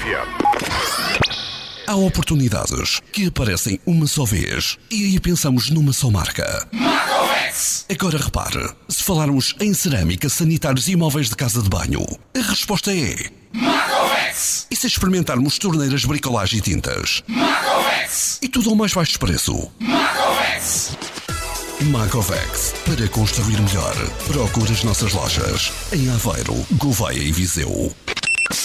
Há oportunidades que aparecem uma só vez e aí pensamos numa só marca. Marcovex! Agora repare, se falarmos em cerâmica, sanitários e móveis de casa de banho, a resposta é Marcovex! E se experimentarmos torneiras, bricolagem e tintas? Marcovex! E tudo ao mais baixo preço? Marcovex! Marcovex, para construir melhor. Procure as nossas lojas em Aveiro, Gouvêa e Viseu.